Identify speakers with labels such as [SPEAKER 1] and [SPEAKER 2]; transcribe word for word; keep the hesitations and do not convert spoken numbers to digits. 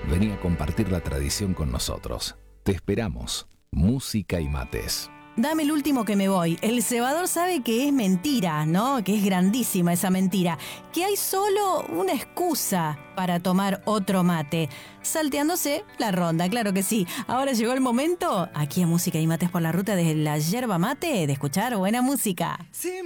[SPEAKER 1] Vení a compartir la tradición con nosotros. Te esperamos. Música y mates.
[SPEAKER 2] Dame el último que me voy. El cebador sabe que es mentira, ¿no? Que es grandísima esa mentira. Que hay solo una excusa para tomar otro mate. Salteándose la ronda, claro que sí. Ahora llegó el momento, aquí a Música y Mates por la Ruta de la Yerba Mate, de escuchar buena música.
[SPEAKER 3] Sí.